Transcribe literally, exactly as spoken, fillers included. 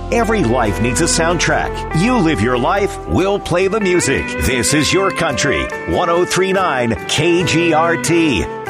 Every life needs a soundtrack. You live your life, we'll play the music. This is your country. ten thirty-nine K G R T.